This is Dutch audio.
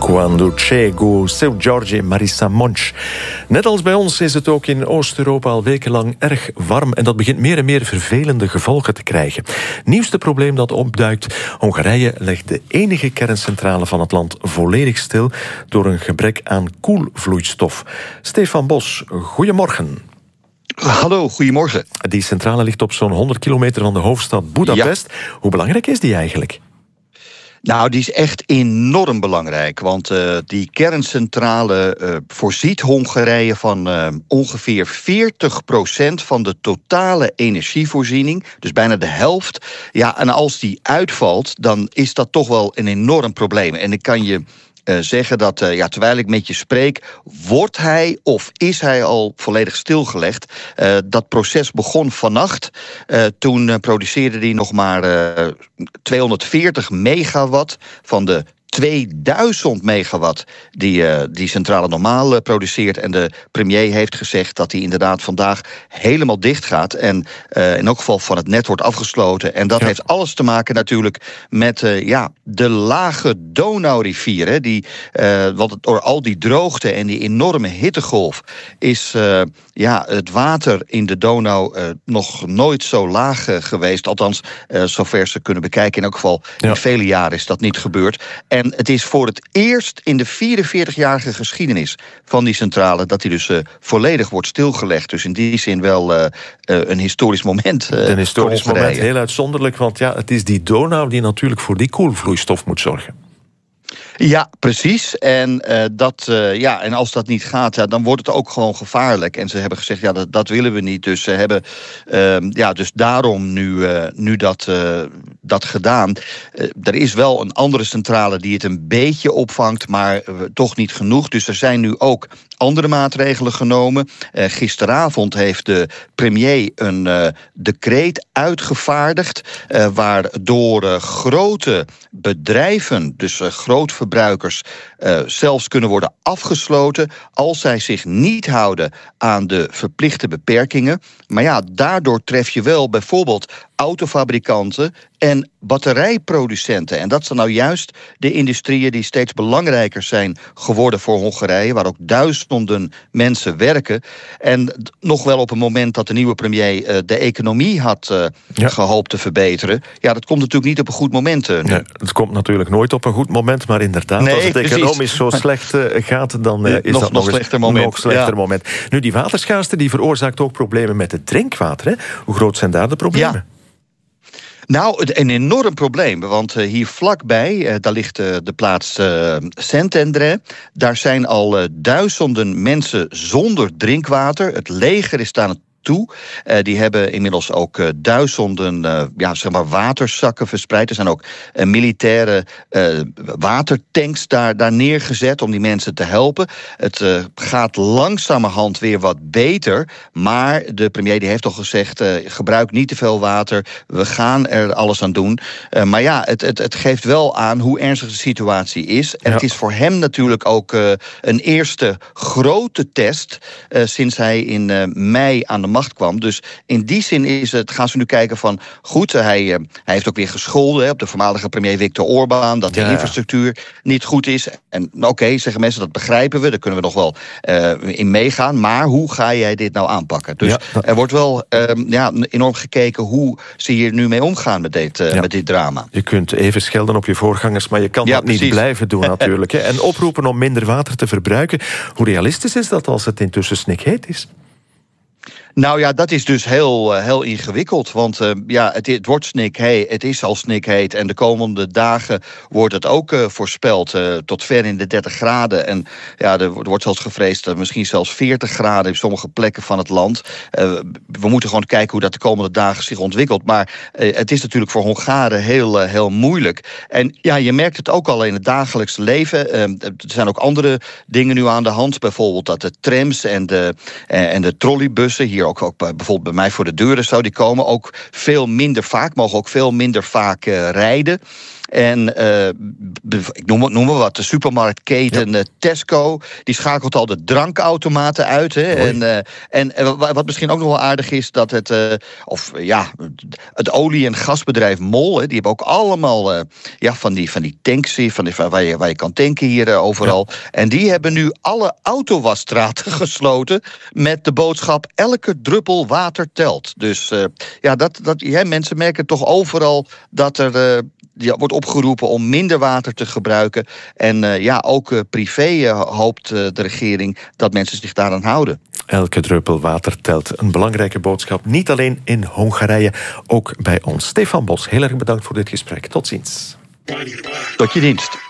Quando Cego, Seu Jorge, Marissa Monch. Net als bij ons is het ook in Oost-Europa al wekenlang erg warm en dat begint meer en meer vervelende gevolgen te krijgen. Nieuwste probleem dat opduikt: Hongarije legt de enige kerncentrale van het land volledig stil door een gebrek aan koelvloeistof. Stefan Bos, goedemorgen. Hallo, goedemorgen. Die centrale ligt op zo'n 100 kilometer van de hoofdstad Budapest. Ja. Hoe belangrijk is die eigenlijk? Nou, die is echt enorm belangrijk. Want die kerncentrale voorziet Hongarije van ongeveer 40% van de totale energievoorziening. Dus bijna de helft. Ja, en als die uitvalt, dan is dat toch wel een enorm probleem. En ik kan je zeggen dat, terwijl ik met je spreek, wordt hij of is hij al volledig stilgelegd. Dat proces begon vannacht. Toen produceerde hij nog maar 240 megawatt van de 2000 megawatt die centrale normaal produceert. En de premier heeft gezegd dat hij inderdaad vandaag helemaal dicht gaat. En in elk geval van het net wordt afgesloten. En dat heeft alles te maken natuurlijk met de lage Donaurivier. Hè, want door al die droogte en die enorme hittegolf is het water in de Donau nog nooit zo laag geweest. Althans, zover ze kunnen bekijken. In elk geval in vele jaren is dat niet gebeurd. En het is voor het eerst in de 44-jarige geschiedenis van die centrale dat die dus volledig wordt stilgelegd. Dus in die zin wel een historisch moment. Een historisch moment, heel uitzonderlijk, want het is die Donau die natuurlijk voor die koelvloeistof moet zorgen. Ja, precies. En en als dat niet gaat, dan wordt het ook gewoon gevaarlijk. En ze hebben gezegd, dat willen we niet. Dus ze hebben dus daarom nu dat gedaan. Er is wel een andere centrale die het een beetje opvangt, maar toch niet genoeg. Dus er zijn nu ook andere maatregelen genomen. Gisteravond heeft de premier een decreet uitgevaardigd, waardoor grote bedrijven, dus grootverbruikers, zelfs kunnen worden afgesloten als zij zich niet houden aan de verplichte beperkingen. Maar daardoor tref je wel bijvoorbeeld autofabrikanten en batterijproducenten. En dat zijn nou juist de industrieën die steeds belangrijker zijn geworden voor Hongarije, waar ook duizenden mensen werken. En nog wel op een moment dat de nieuwe premier de economie had gehoopt te verbeteren. Ja, dat komt natuurlijk niet op een goed moment. Nee, het komt natuurlijk nooit op een goed moment, maar inderdaad, als het economisch zo slecht gaat, dan is dat nog slechter een nog slechter moment. Nu, die waterschaarste die veroorzaakt ook problemen met het drinkwater. Hè? Hoe groot zijn daar de problemen? Ja. Nou, een enorm probleem, want hier vlakbij, daar ligt de plaats Szentendre. Daar zijn al duizenden mensen zonder drinkwater. Het leger is daar toe. Die hebben inmiddels ook duizenden waterzakken verspreid. Er zijn ook militaire watertanks daar neergezet om die mensen te helpen. Het gaat langzamerhand weer wat beter, maar de premier die heeft al gezegd, gebruik niet te veel water, we gaan er alles aan doen. Maar het geeft wel aan hoe ernstig de situatie is. En het is voor hem natuurlijk ook een eerste grote test sinds hij in mei aan de macht kwam. Dus in die zin gaan ze nu kijken van, goed, hij heeft ook weer gescholden op de voormalige premier Viktor Orbán, dat de infrastructuur niet goed is. En oké, zeggen mensen, dat begrijpen we, daar kunnen we nog wel in meegaan. Maar hoe ga jij dit nou aanpakken? Dus er wordt wel enorm gekeken hoe ze hier nu mee omgaan met dit drama. Je kunt even schelden op je voorgangers, maar je kan dat niet blijven doen natuurlijk. Hè. En oproepen om minder water te verbruiken. Hoe realistisch is dat als het intussen snikheet is? Nou dat is dus heel ingewikkeld. Want het wordt snikheet, het is al snikheet. En de komende dagen wordt het ook voorspeld tot ver in de 30 graden. En er wordt zelfs gevreesd dat misschien zelfs 40 graden in sommige plekken van het land. We moeten gewoon kijken hoe dat de komende dagen zich ontwikkelt. Maar het is natuurlijk voor Hongaren heel moeilijk. En je merkt het ook al in het dagelijkse leven. Er zijn ook andere dingen nu aan de hand. Bijvoorbeeld dat de trams en de trolleybussen hier ook bijvoorbeeld bij mij voor de deuren die komen ook veel minder vaak, mogen ook veel minder vaak rijden. En ik noem maar wat, de supermarktketen Tesco, die schakelt al de drankautomaten uit. Hè? En wat misschien ook nog wel aardig is, dat het olie- en gasbedrijf MOL, die hebben ook allemaal van die tanks, waar je kan tanken hier overal. Ja. En die hebben nu alle autowasstraten gesloten met de boodschap: elke druppel water telt. Dus mensen merken toch overal dat er wordt opgeroepen om minder water te gebruiken. En ook privé hoopt de regering dat mensen zich daaraan houden. Elke druppel water telt. Een belangrijke boodschap, niet alleen in Hongarije, ook bij ons. Stefan Bos, heel erg bedankt voor dit gesprek. Tot ziens. Tot je dienst.